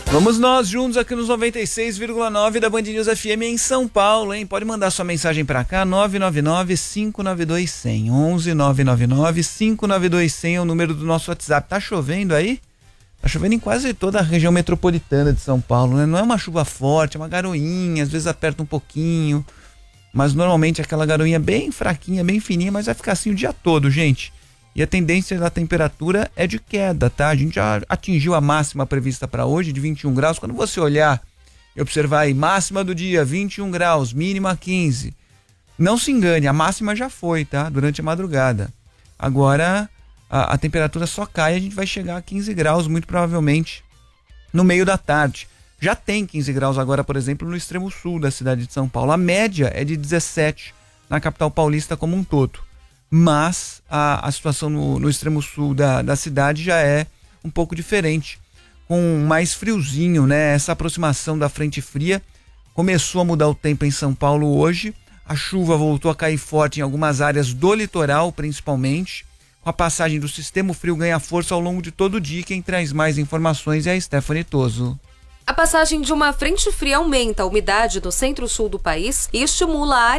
Vamos nós juntos aqui nos 96,9 da Band News FM em São Paulo, hein? Pode mandar sua mensagem pra cá, 999-592-100, 11-999-592-100 é o número do nosso WhatsApp. Tá chovendo aí? Tá chovendo em quase toda a região metropolitana de São Paulo, né? Não é uma chuva forte, é uma garoinha, às vezes aperta um pouquinho, mas normalmente é aquela garoinha bem fraquinha, bem fininha, mas vai ficar assim o dia todo, gente. E a tendência da temperatura é de queda, tá? A gente já atingiu a máxima prevista para hoje de 21 graus. Quando você olhar e observar aí, máxima do dia 21 graus, mínima 15. Não se engane, a máxima já foi, tá? Durante a madrugada. Agora a temperatura só cai e a gente vai chegar a 15 graus, muito provavelmente, no meio da tarde. Já tem 15 graus agora, por exemplo, no extremo sul da cidade de São Paulo. A média é de 17 na capital paulista como um todo. Mas a situação no extremo sul da cidade já é um pouco diferente, com mais friozinho, né? Essa aproximação da frente fria começou a mudar o tempo em São Paulo hoje. A chuva voltou a cair forte em algumas áreas do litoral, principalmente. Com a passagem do sistema, o frio ganha força ao longo de todo o dia. Quem traz mais informações é a Stephanie Toso. A passagem de uma frente fria aumenta a umidade no centro-sul do país e estimula a